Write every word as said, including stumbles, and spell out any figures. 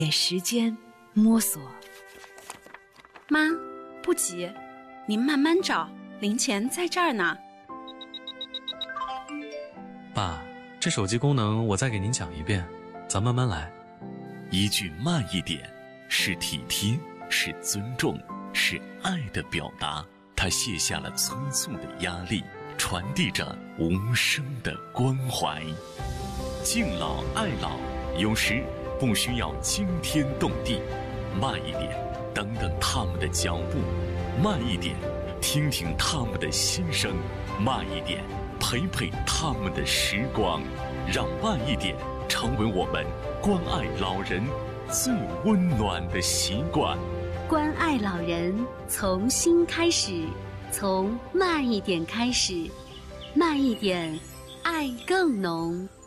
给时间摸索。 妈，不急，您慢慢找，零钱在这儿呢。 爸，这手机功能我再给您讲一遍，咱慢慢来。 一句慢一点，是体贴，是尊重，是爱的表达。他卸下了匆促的压力，传递着无声的关怀。敬老爱老，有时不需要惊天动地，慢一点，等等他们的脚步；慢一点，听听他们的心声；慢一点，陪陪他们的时光。让慢一点成为我们关爱老人最温暖的习惯。 关爱老人从心开始，从慢一点开始，慢一点，爱更浓。